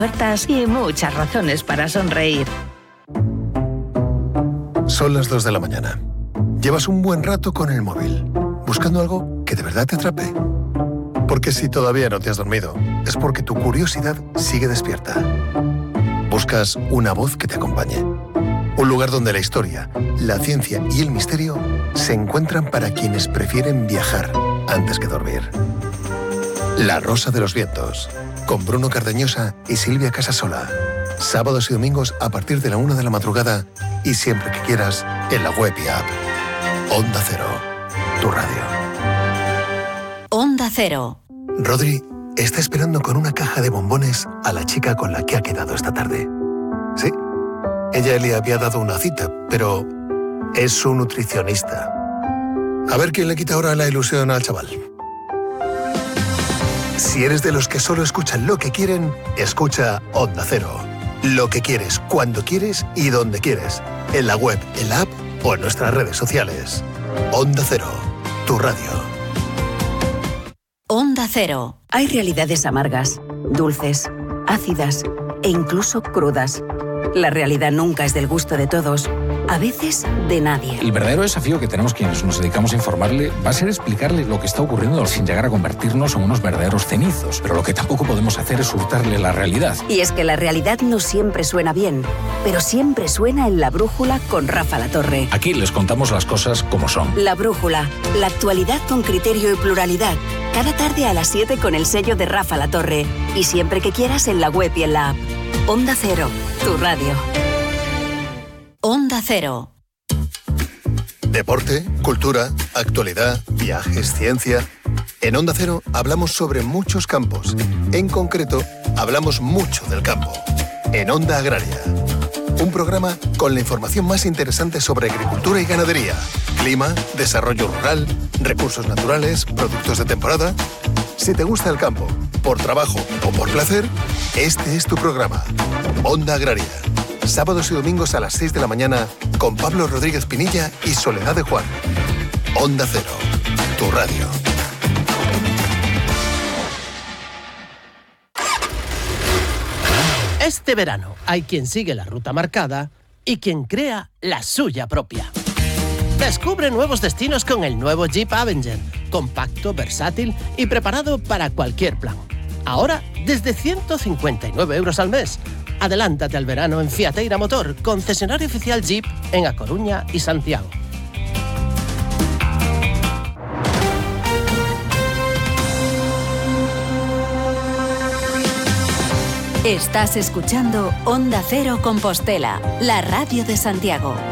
ofertas y muchas razones para sonreír. Son las 2 de la mañana. Llevas un buen rato con el móvil, buscando algo que de verdad te atrape. Porque si todavía no te has dormido, es porque tu curiosidad sigue despierta. Buscas una voz que te acompañe. Un lugar donde la historia, la ciencia y el misterio se encuentran para quienes prefieren viajar antes que dormir. La Rosa de los Vientos, con Bruno Cardeñosa y Silvia Casasola. Sábados y domingos a partir de la 1 de la madrugada y siempre que quieras en la web y app. Onda Cero, tu radio. Onda Cero. Rodri está esperando con una caja de bombones a la chica con la que ha quedado esta tarde. ¿Sí? Ella le había dado una cita, pero es su nutricionista. A ver quién le quita ahora la ilusión al chaval. Si eres de los que solo escuchan lo que quieren, escucha Onda Cero. Lo que quieres, cuando quieres y donde quieres. En la web, en la app o en nuestras redes sociales. Onda Cero, tu radio. Onda Cero. Hay realidades amargas, dulces, ácidas e incluso crudas. La realidad nunca es del gusto de todos, a veces de nadie. El verdadero desafío que tenemos quienes nos dedicamos a informarle va a ser explicarle lo que está ocurriendo sin llegar a convertirnos en unos verdaderos cenizos. Pero lo que tampoco podemos hacer es hurtarle la realidad. Y es que la realidad no siempre suena bien, pero siempre suena en La Brújula con Rafa Latorre. Aquí les contamos las cosas como son. La Brújula, la actualidad con criterio y pluralidad. Cada tarde a las 7 con el sello de Rafa Latorre. Y siempre que quieras en la web y en la app. Onda Cero, tu radio. Onda Cero. Deporte, cultura, actualidad, viajes, ciencia. En Onda Cero hablamos sobre muchos campos. En concreto, hablamos mucho del campo. En Onda Agraria. Un programa con la información más interesante sobre agricultura y ganadería, clima, desarrollo rural, recursos naturales, productos de temporada. Si te gusta el campo, por trabajo o por placer, este es tu programa. Onda Agraria. Sábados y domingos a las 6 de la mañana con Pablo Rodríguez Pinilla y Soledad de Juan. Onda Cero, tu radio. Este verano hay quien sigue la ruta marcada y quien crea la suya propia. Descubre nuevos destinos con el nuevo Jeep Avenger, compacto, versátil y preparado para cualquier plan. Ahora, desde 159 euros al mes. Adelántate al verano en Fiateira Motor, concesionario oficial Jeep en A Coruña y Santiago. Estás escuchando Onda Cero Compostela, la radio de Santiago.